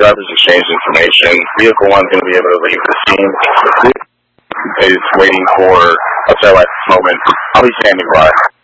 drivers exchanged information. Vehicle 1 is going to be able to leave the scene. Is waiting for a tail at this moment. I'll be standing by.